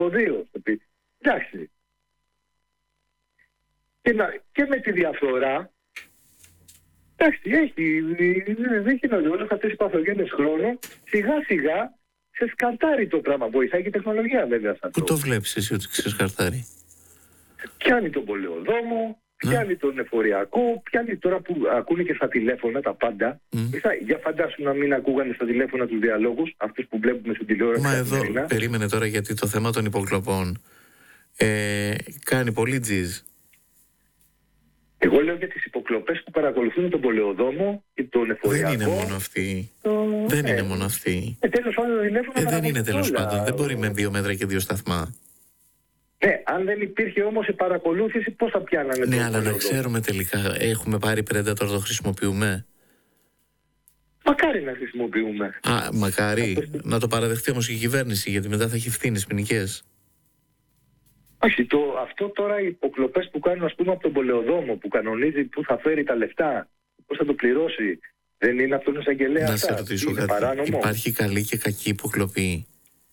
2. Εντάξει. Και με τη διαφθορά, εντάξει, έχει όλες αυτές οι παθογένειες χρόνο, σιγά σιγά σε σκαρτάρει το πράγμα. Βοηθάει και η τεχνολογία βέβαια. Πού το βλέπεις εσύ ότι ξεσκαρτάρει? Πιάνει τον πολεοδόμο, πιάνει τον εφοριακό, πιάνει τώρα που ακούνε και στα τηλέφωνα τα πάντα. Για φαντάσου να μην ακούγανε στα τηλέφωνα τους διαλόγους, αυτούς που βλέπουμε στην τηλεόραση. Μα εδώ περίμενε τώρα, γιατί το θέμα των υποκλοπών κάνει πολύ τζιζ. Εγώ λέω για τις υποκλοπές που παρακολουθούν τον πολεοδόμο και τον εφοριακό. Δεν είναι μόνο αυτοί. Δεν είναι μόνο αυτοί. Τέλος πάντων, δεν είναι τέλος πάντων. Δεν μπορεί με 2 μέτρα και 2 σταθμά. Ναι, αν δεν υπήρχε όμως η παρακολούθηση, πώς θα πιάνανε? Ναι, αλλά να ξέρουμε τελικά, έχουμε πάρει Predator, το χρησιμοποιούμε? Μακάρι να χρησιμοποιούμε. Μακάρι. Να το παραδεχτεί όμως η κυβέρνηση, γιατί μετά θα έχει ευθύνες ποινικές. Όχι, αυτό τώρα οι υποκλοπές που κάνουν, ας πούμε, από τον πολεοδόμο, που κανονίζει πού θα φέρει τα λεφτά, πώς θα το πληρώσει, δεν είναι αυτόν τον εισαγγελέα? Να σε ρωτήσω κάτι. Παράνομο? Υπάρχει καλή και κακή υποκλοπή?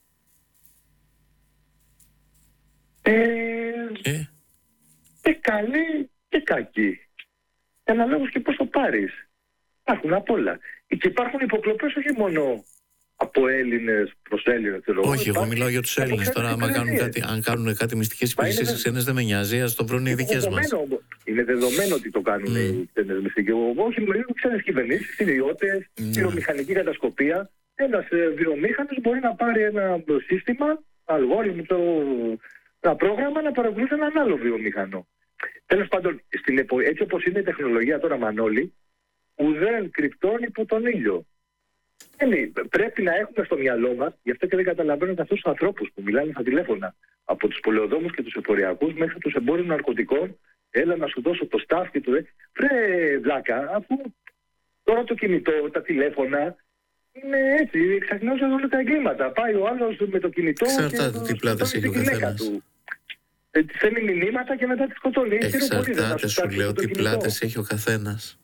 Και καλή και κακή. Αναλόγως και πώς το πάρεις. Υπάρχουν απ' όλα. Και υπάρχουν υποκλοπές όχι μόνο από Έλληνες προς Έλληνες. Όχι, εγώ μιλάω για τους Έλληνες. Τώρα, αν κάνουν κάτι μυστικές υπηρεσίες ξένες, δεν με νοιάζει, ας το βρουν οι δικές μας. Είναι δεδομένο ότι το κάνουν οι ξένες μυστικές. Όχι, με ξένες κυβερνήσεις, ιδιώτες, βιομηχανική κατασκοπία. Ένας βιομήχανος μπορεί να πάρει ένα σύστημα, αλγόριθμο, ένα πρόγραμμα να παρακολουθεί έναν άλλο βιομηχανό. Τέλος πάντων, έτσι όπως είναι η τεχνολογία τώρα, Μανώλη, ουδέν κρυπτώνει υπό τον ήλιο. Πρέπει να έχουμε στο μυαλό μας, γι' αυτό και δεν καταλαβαίνω αυτούς τους ανθρώπους που μιλάνε στα τηλέφωνα, από τους πολεοδόμους και τους εφοριακούς μέχρι τους εμπόρους ναρκωτικών. Έλα να σου δώσω το staff και το βρε βλάκα, αφού τώρα το κινητό, τα τηλέφωνα είναι έτσι, εξαγνώζουν όλα τα εγκλήματα. Πάει ο άλλος με το κινητό. Εξαρτάται τι πλάτες έχει ο καθένας. Στέλνει μηνύματα και μετά τη σκοτώνει. Εξαρτάται, σου λέω, τι πλάτες έχει ο καθένας.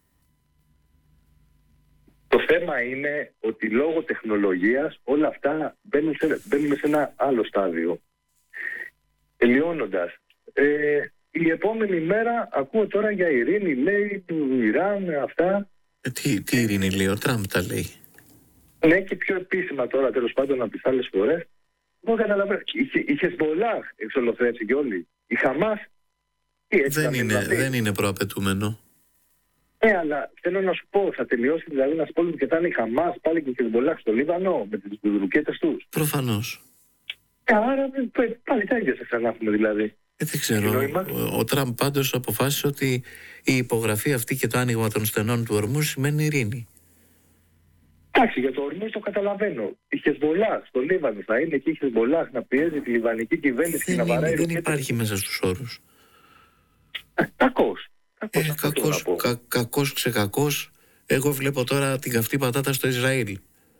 Το θέμα είναι ότι λόγω τεχνολογίας όλα αυτά μπαίνουν σε ένα άλλο στάδιο. Τελειώνοντας, η επόμενη μέρα ακούω τώρα για ειρήνη, λέει, του Ιράν, αυτά. Τι ειρήνη λέει, ο Τραμπ τα λέει. Ναι, και πιο επίσημα τώρα, τέλος πάντων, από τις άλλες φορές. Εγώ καταλαβαίνω. Η Χεσμολάχ εξολοθρεύσει και όλοι. Η Χαμάς. Δεν είναι προαπαιτούμενο. Αλλά θέλω να σου πω, θα τελειώσει δηλαδή ένας πόλεμος και θα είναι η Χαμάς πάλι και η Χεσμολάχ στο Λίβανο με τις ρουκέτες τους? Προφανώς. Άρα πάλι τα ίδια θα ξανά έχουμε δηλαδή. Δεν ξέρω. Ο Τραμπ πάντως αποφάσισε ότι η υπογραφή αυτή και το άνοιγμα των στενών του Ορμούζ σημαίνει ειρήνη. Εντάξει, για το Ορμούζ το καταλαβαίνω. Η Χεσμολάχ στο Λίβανο θα είναι και η Χεσμολάχ να πιέζει τη λιβανική κυβέρνηση και να βαράει. Δεν υπάρχει μέσα στους όρους. Κακός ξεκακός. Εγώ βλέπω τώρα την καυτή πατάτα στο Ισραήλ.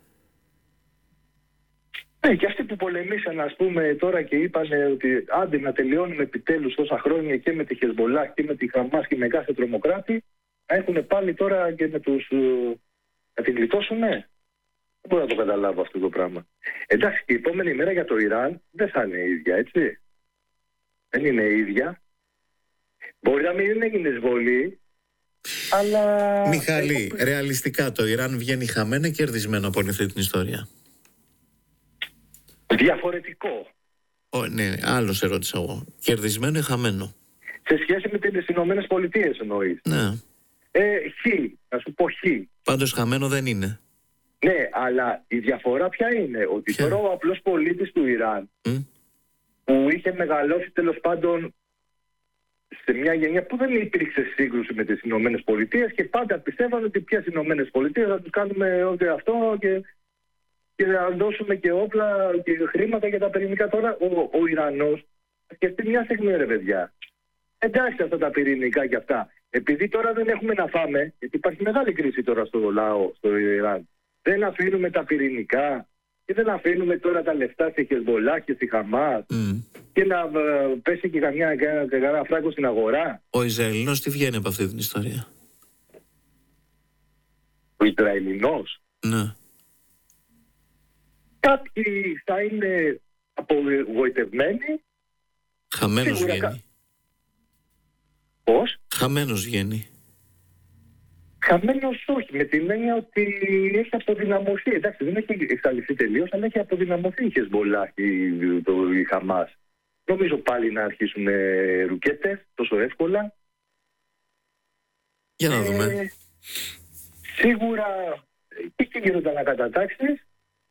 Ναι, και αυτοί που πολεμήσαν, ας πούμε, τώρα και είπαν ότι άντε να τελειώνουμε επιτέλους τόσα χρόνια και με τη Χεσμολάχ και με τη Χαμάς και με κάθε τρομοκράτη, έχουν πάλι τώρα και με τους να την γλιτώσουν, ναι. Δεν μπορώ να το καταλάβω αυτό το πράγμα. Εντάξει, η επόμενη μέρα για το Ιράν δεν θα είναι η ίδια, έτσι. Δεν είναι η ίδια. Μπορεί να μην έγινε εισβολή, αλλά... Μιχάλη, ρεαλιστικά το Ιράν βγαίνει χαμένο ή κερδισμένο από όλη αυτή την ιστορία? Διαφορετικό. Ναι, άλλο σε ρώτησα εγώ. Κερδισμένο ή χαμένο? Σε σχέση με τις Ηνωμένες Πολιτείες εννοείς? Ναι. Να σου πω χ. Πάντως χαμένο δεν είναι. Ναι, αλλά η διαφορά ποια είναι? Ότι τώρα ο απλός πολίτης του Ιράν που είχε μεγαλώσει τέλος πάντων σε μια γενιά που δεν υπήρξε σύγκρουση με τις Ηνωμένες Πολιτείες και πάντα πιστεύαν ότι ποιες Ηνωμένες Πολιτείες θα τους κάνουμε ό,τι αυτό και να δώσουμε και όπλα και χρήματα για τα πυρηνικά. Τώρα ο Ιρανός σκεφτεί μια στιγμή, ρε παιδιά. Εντάξει αυτά τα πυρηνικά και αυτά. Επειδή τώρα δεν έχουμε να φάμε, γιατί υπάρχει μεγάλη κρίση τώρα στο λαό, στο Ιράν, δεν αφήνουμε τα πυρηνικά και δεν αφήνουμε τώρα τα λεφτά στη Χεσμολάχ και στη Χαμάς και να πέσει και κανένα φράγκο στην αγορά. Ο Ισραηλινός τι βγαίνει από αυτή την ιστορία? Ο Ισραηλινός? Ναι. Κάποιοι θα είναι απογοητευμένοι. Χαμένος βγαίνει. Πώς? Χαμένος βγαίνει. Χαμένος όχι, με την έννοια ότι έχει αποδυναμωθεί. Εντάξει, δεν έχει εξαλειφθεί τελείως, αλλά έχει αποδυναμωθεί η Χεσμολάχ, η Χαμάς. Νομίζω πάλι να αρχίσουν ρουκέτες τόσο εύκολα. Για να δούμε. Σίγουρα εκεί γίνονται ανακατατάξεις.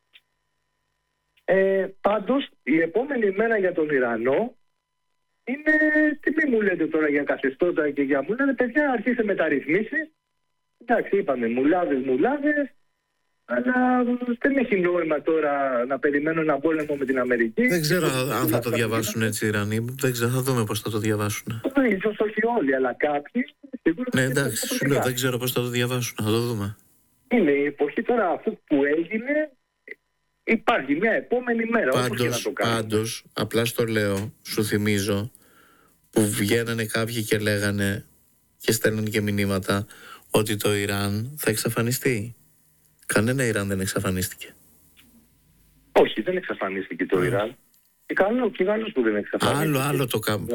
Πάντως, η επόμενη μέρα για τον Ιρανό είναι, τι μη μου λέτε τώρα για καθεστώτα και για μου λένε, παιδιά, αρχίστε μεταρρυθμίσεις. Εντάξει, είπαμε μουλάδες, αλλά δεν έχει νόημα τώρα να περιμένω ένα πόλεμο με την Αμερική. Δεν ξέρω αν θα το διαβάσουν έτσι οι Ιρανοί. Δεν ξέρω, θα δούμε πώς θα το διαβάσουν. Ίσως όχι όλοι, αλλά κάποιοι. Ναι, εντάξει, σου λέω, δεν ξέρω πώς θα το διαβάσουν. Θα το δούμε. Είναι η εποχή τώρα αυτού που έγινε. Υπάρχει μια επόμενη μέρα. Πάντως, απλά στο λέω, σου θυμίζω, που βγαίνανε κάποιοι και λέγανε και στέλνουν και μηνύματα ότι το Ιράν θα εξαφανιστεί. Κανένα Ιράν δεν εξαφανίστηκε. Όχι, δεν εξαφανίστηκε το Ιράν. Και καλώς που δεν εξαφανίστηκε. Άλλο το κάνω.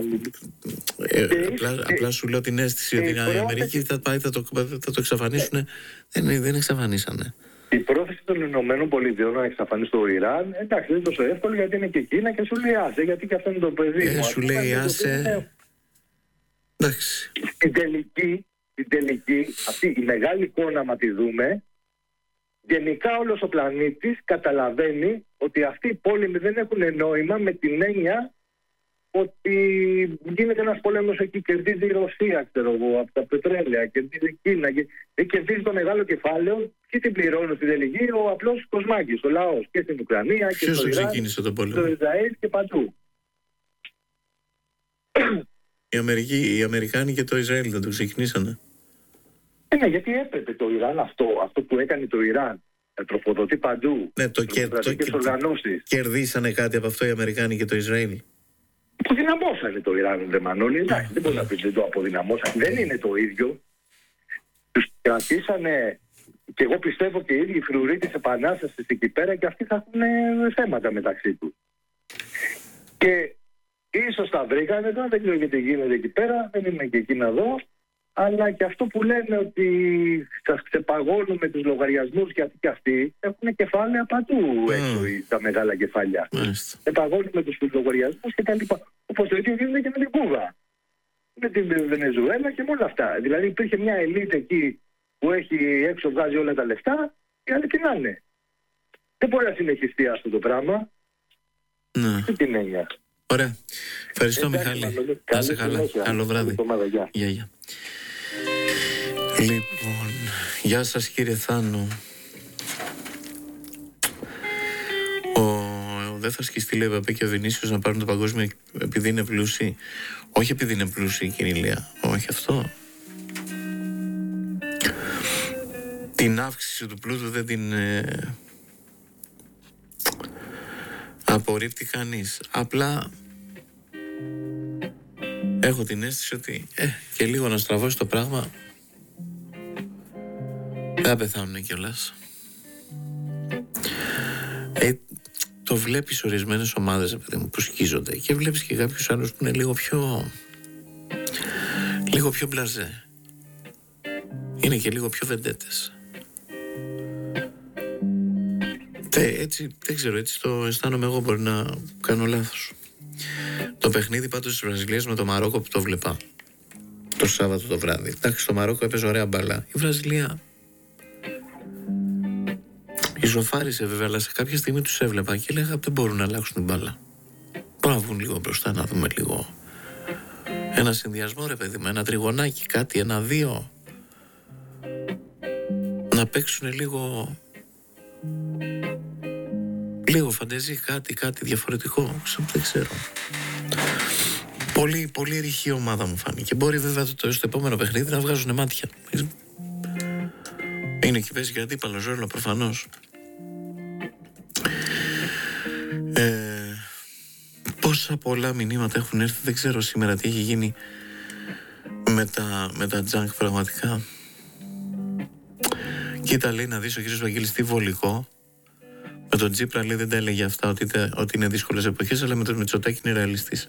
Απλά σου λέω την αίσθηση ότι η Αμερική θα το εξαφανίσουν. Δεν εξαφανίσανε. Η πρόθεση των Ηνωμένων Πολιτειών να εξαφανίσει το Ιράν, εντάξει, δεν είναι τόσο εύκολο γιατί είναι και Κίνα και σου λέει άσε, γιατί και αυτό είναι το παιδί. Σου λέει άσε. Εντάξει. Στην τελική, αυτή η μεγάλη εικόνα, άμα τη δούμε, γενικά όλος ο πλανήτης καταλαβαίνει ότι αυτοί οι πόλεμοι δεν έχουν νόημα, με την έννοια ότι γίνεται ένας πόλεμος εκεί, κερδίζει η Ρωσία, ξέρω εγώ, από τα πετρέλαια, κερδίζει η Κίνα, κερδίζει το μεγάλο κεφάλαιο. Ποιοι την πληρώνουν στην τελική? Ο απλός κοσμάκης, ο λαός, και στην Ουκρανία και στο Ιράν, ξεκίνησε τον πόλεμο? Στο Ισραήλ και παντού. Οι Αμερικάνοι και το Ισραήλ δεν το ξεκινήσανε. Ναι, γιατί έπρεπε το Ιράν αυτό που έκανε το Ιράν. Τροφοδοτεί παντού. Ναι, κερδίσανε κάτι από αυτό οι Αμερικάνοι και το Ισραήλ. Αποδυναμώσανε το Ιράν, δεν Μανώλη. Εντάξει, δεν μπορεί να πει ότι το αποδυναμώσανε. Δεν είναι το ίδιο. Τους κρατήσανε, και εγώ πιστεύω και οι ίδιοι φρουροί της Επανάστασης εκεί πέρα, και αυτοί θα έχουν θέματα μεταξύ τους. Και ίσως τα βρήκανε τώρα, δεν ξέρω γιατί γίνεται εκεί πέρα, δεν είμαι και εκεί να δω. Αλλά και αυτό που λένε ότι σας ξεπαγώνουμε τους λογαριασμούς, γιατί και αυτοί έχουν κεφάλαια παντού έξω, τα μεγάλα κεφάλια. Ξεπαγώνουμε τους λογαριασμούς και τα λοιπά. Όπως το ίδιο γίνεται και με την Κούβα, με την Βενεζουέλα και με όλα αυτά. Δηλαδή υπήρχε μια ελίτ εκεί που έχει έξω, βγάζει όλα τα λεφτά, και άλλοι κοινάνε. Δεν μπορεί να συνεχιστεί αυτό το πράγμα. Ναι. Τι την έννοια. Ωραία. Ευχαριστώ, Μιχάλη. Να είσαι καλά. Καλό βράδυ. Γεια. Λοιπόν, γεια σας κύριε Θάνο. Δεν θα σκιστεί, λέει, Παπέ και ο Βινίσιος να πάρουν το παγκόσμιο επειδή είναι πλούσιοι. Όχι επειδή είναι πλούσιοι, κύριε Ηλία. Όχι αυτό. Την αύξηση του πλούτου δεν την απορρίπτει κανείς. Απλά έχω την αίσθηση ότι και λίγο να στραβώσει το πράγμα δεν θα πεθάνουν κιόλας. Το βλέπεις ορισμένες ομάδες που σκίζονται, και βλέπεις και κάποιους άλλους που είναι λίγο πιο μπλαζέ. Είναι και λίγο πιο βεντέτες. Έτσι, δεν ξέρω, έτσι το αισθάνομαι εγώ, μπορεί να κάνω λάθος. Το παιχνίδι πάντως της Βραζιλίας με το Μαρόκο που το βλέπα το Σάββατο το βράδυ. Εντάξει, το Μαρόκο έπαιζε ωραία μπάλα. Η Βραζιλία ισοφάρισε βέβαια, αλλά σε κάποια στιγμή τους έβλεπα και έλεγα δεν μπορούν να αλλάξουν την μπάλα. Μπορούν να βγουν λίγο μπροστά, να δούμε λίγο ένα συνδυασμό, ρε παιδί, με ένα τριγωνάκι, κάτι, ένα-δύο. Να παίξουν λίγο φαντεζή, κάτι διαφορετικό. Δεν ξέρω. Πολύ ρηχή ομάδα μου φάνηκε. Μπορεί βέβαια στο επόμενο παιχνίδι να βγάζουν μάτια. Είναι εκεί, παίζει και αντίπαλο ρόλο προφανώς. Πόσα πολλά μηνύματα έχουν έρθει, δεν ξέρω σήμερα τι έχει γίνει με τα junk πραγματικά. Κοίτα, λέει, να δεις ο κύριος Βαγγέλης τι βολικό με τον Τσίπρα λέει δεν τα έλεγε αυτά ότι είναι δύσκολες εποχές, αλλά με τον Μητσοτάκη είναι ρεαλιστής.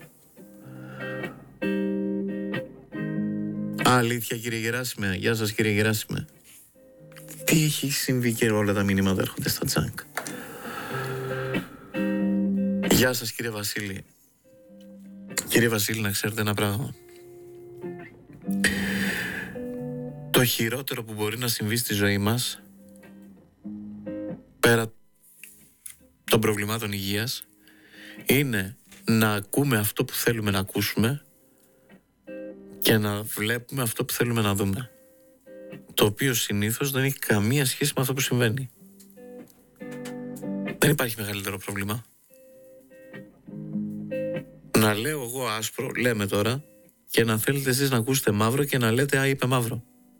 Αλήθεια κύριε Γεράσιμε, γεια σας κύριε Γεράσιμε. Τι έχει συμβεί και όλα τα μηνύματα έρχονται στα τζάνκ. Γεια σας κύριε Βασίλη. Κύριε Βασίλη, να ξέρετε ένα πράγμα. Το χειρότερο που μπορεί να συμβεί στη ζωή μας, πέρα των προβλημάτων υγείας, είναι να ακούμε αυτό που θέλουμε να ακούσουμε και να βλέπουμε αυτό που θέλουμε να δούμε. Το οποίο συνήθως δεν έχει καμία σχέση με αυτό που συμβαίνει. Δεν υπάρχει μεγαλύτερο πρόβλημα. Να λέω εγώ άσπρο, λέμε τώρα, και να θέλετε εσείς να ακούσετε μαύρο και να λέτε «Α, είπε μαύρο».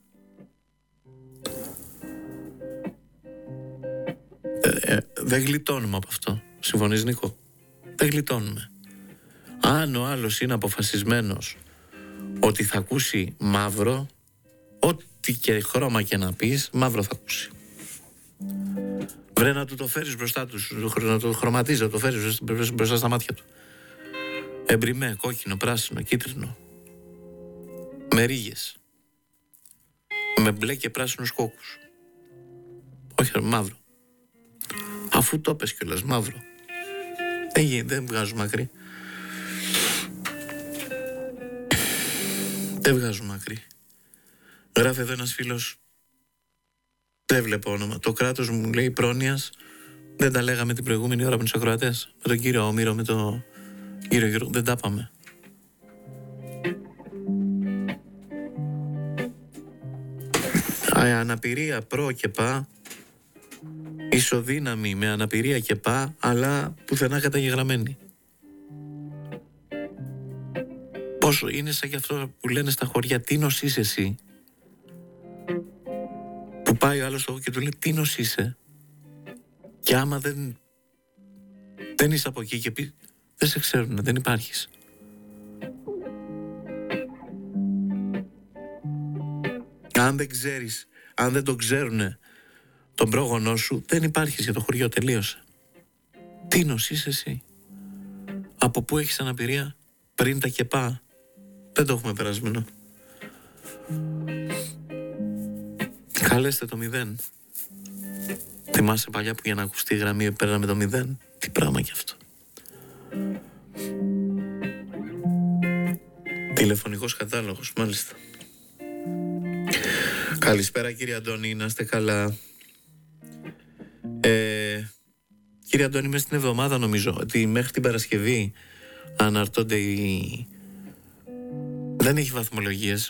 Δεν γλιτώνουμε από αυτό. Συμφωνείς, Νίκο? Δεν γλιτώνουμε. Αν ο άλλος είναι αποφασισμένος ότι θα ακούσει μαύρο, ό,τι και χρώμα και να πεις, μαύρο θα ακούσει. Βρε να του το φέρεις μπροστά του, να το χρωματίζει, να το φέρεις μπροστά στα μάτια του. Εμπριμέ, κόκκινο, πράσινο, κίτρινο. Με ρίγες. Με μπλε και πράσινους κόκκους. Όχι, μαύρο. Αφού το πες κιόλας, μαύρο. Δεν βγάζουμε άκρη. Δεν βγάζουμε άκρη. Γράφει εδώ ένας φίλος, δεν βλέπω όνομα. Το κράτος μου λέει πρόνοιας. Δεν τα λέγαμε την προηγούμενη ώρα με τους ακροατές. Με τον κύριο Όμηρο, με τον κύριο Γιώργο. Δεν τα πάμε. Αναπηρία προ και πα. Ισοδύναμη με αναπηρία και πα, αλλά πουθενά καταγεγραμμένη. Πόσο είναι σαν και αυτό που λένε στα χωριά, τι νος είσαι εσύ. Που πάει ο άλλος και του λέει τι νος είσαι. Και άμα δεν είσαι από εκεί και πει δεν σε ξέρουν, δεν υπάρχεις. Αν δεν ξέρεις, αν δεν τον ξέρουνε τον πρόγονό σου, δεν υπάρχεις για το χωριό, τελείωσε. Τι νος είσαι εσύ. Από πού έχεις αναπηρία? Πριν τα ΚΕΠΑ. Δεν το έχουμε περασμένο. Καλέστε το 0. Θυμάσαι παλιά που για να ακουστεί η γραμμή παίρναμε το 0. Τι πράγμα κι αυτό. Τηλεφωνικός κατάλογος, μάλιστα. Καλησπέρα κύριε Αντώνη, να είστε καλά. Κύριε Αντώνη, μες στην εβδομάδα νομίζω ότι μέχρι την Παρασκευή αναρτώνται δεν έχει βαθμολογίες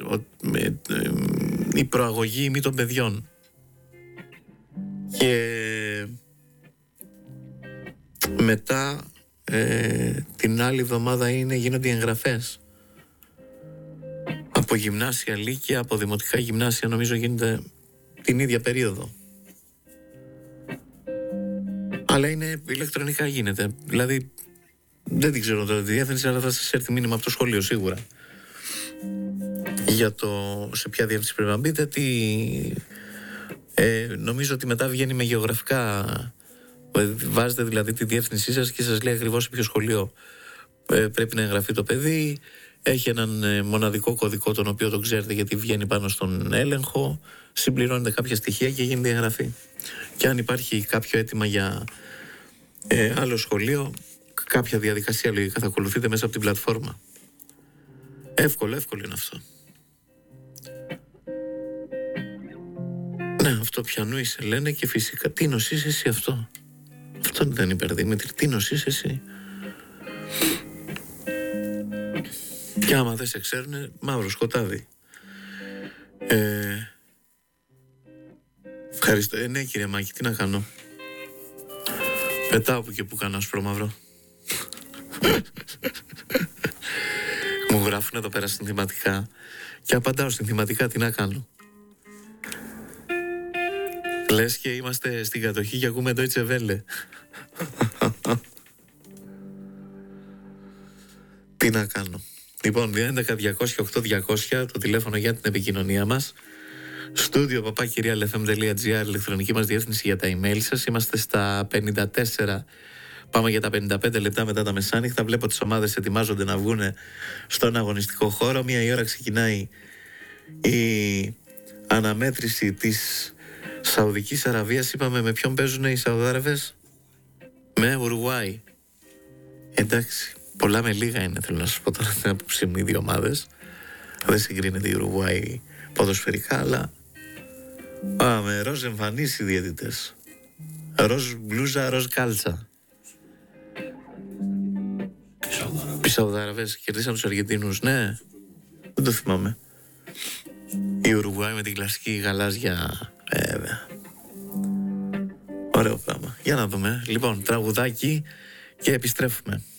η προαγωγή ημί των παιδιών. Και μετά την άλλη εβδομάδα γίνονται οι εγγραφές από γυμνάσια, λύκεια, από δημοτικά γυμνάσια, νομίζω γίνεται την ίδια περίοδο. Αλλά είναι ηλεκτρονικά γίνεται. Δηλαδή δεν την ξέρω τώρα τη διεύθυνση, αλλά θα σας έρθει μήνυμα από το σχολείο σίγουρα για το σε ποια διεύθυνση πρέπει να μπείτε. Νομίζω ότι μετά βγαίνει με γεωγραφικά. Βάζετε δηλαδή τη διεύθυνσή σας και σας λέει ακριβώς σε ποιο σχολείο πρέπει να εγγραφεί το παιδί. Έχει έναν μοναδικό κωδικό τον οποίο το ξέρετε γιατί βγαίνει πάνω στον έλεγχο. Συμπληρώνετε κάποια στοιχεία και γίνεται η εγγραφή. Και αν υπάρχει κάποιο αίτημα για άλλο σχολείο, κάποια διαδικασία λογικά θα ακολουθείτε μέσα από την πλατφόρμα. Εύκολο είναι αυτό. Ναι, αυτό πιανού είσαι λένε και φυσικά τι νος είσαι εσύ αυτό. Αυτό δεν είναι υπερδήμητρη. Τι νος είσαι εσύ. Και άμα δεν σε ξέρουνε, μαύρο σκοτάδι. Ευχαριστώ. Ναι κύριε Μάκη, τι να κάνω. Πετάω που και που κάνω άσπρο μαύρο. Μου γράφουν εδώ πέρα συνθηματικά και απαντάω συνθηματικά, τι να κάνω. Λες και είμαστε στην κατοχή και ακούμε Deutsche Welle. Τι να κάνω. Λοιπόν, 211-200-8200 το τηλέφωνο για την επικοινωνία μας. Στούντιο papakirialfm.gr, ηλεκτρονική μας διεύθυνση για τα email σας. Είμαστε στα 54. Πάμε για τα 55 λεπτά μετά τα μεσάνυχτα. Βλέπω τις ομάδες ετοιμάζονται να βγουν στον αγωνιστικό χώρο. 1 η ώρα ξεκινάει η αναμέτρηση της Σαουδικής Αραβίας. Είπαμε με ποιον παίζουν οι Σαουδάραβες? Με Ουρουάη. Εντάξει, πολλά με λίγα είναι, θέλω να σας πω τώρα την άποψή μου, οι δύο ομάδες. Δεν συγκρίνεται η Ουρουάη ποδοσφαιρικά, αλλά πάμε, ροζ εμφανείς οι διαιτητές. Ροζ μπλούζα, ροζ κάλτσα. Οι Σαουδάραβες κερδίσαν τους Αργεντίνους, ναι, δεν το θυμάμαι. Η Ουρουάη με την κλασική γαλάζια, βέβαια. Ωραίο πράγμα. Για να δούμε. Λοιπόν, τραγουδάκι και επιστρέφουμε.